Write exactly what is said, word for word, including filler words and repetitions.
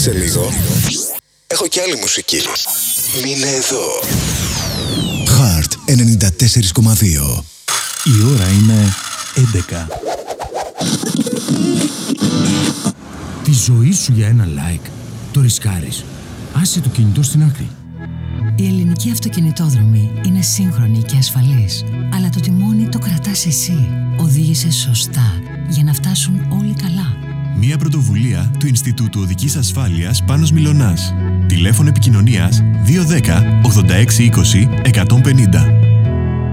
Σε λίγο έχω και άλλη μουσική. Μείνε εδώ. Heart ενενήντα τέσσερα κόμμα δύο. Η ώρα είναι έντεκα. Τη ζωή σου για ένα like το ρισκάρεις. Άσε το κινητό στην άκρη. Οι ελληνικοί αυτοκινητόδρομοι είναι σύγχρονοι και ασφαλείς, αλλά το τιμόνι το κρατάς εσύ. Οδήγησε σωστά για να φτάσουν όλοι καλά. Μία πρωτοβουλία του Ινστιτούτου Οδικής Ασφάλειας Πάνος Μιλωνάς. Τηλέφωνο επικοινωνίας δύο ένα μηδέν ογδόντα έξι είκοσι εκατόν πενήντα.